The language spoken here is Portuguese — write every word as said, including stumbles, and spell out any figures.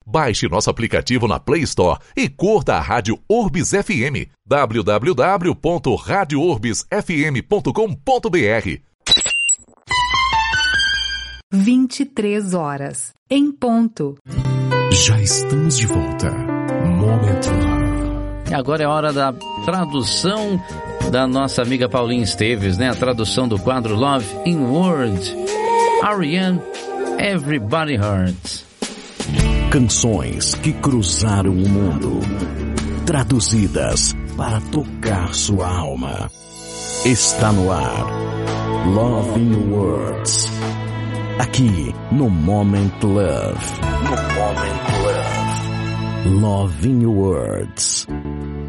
Baixe nosso aplicativo na Play Store e curta a Rádio Urbis F M. w w w ponto rádio urbis f m ponto com ponto b r. vinte e três horas, em ponto. Já estamos de volta. Momento Love. E agora é hora da tradução da nossa amiga Paulinha Esteves, né? A tradução do quadro Love in Word. Ariane, Everybody Hurts. Canções que cruzaram o mundo, traduzidas para tocar sua alma. Está no ar Love in Words, aqui no Moment Love. No Moment Love. Love in Words.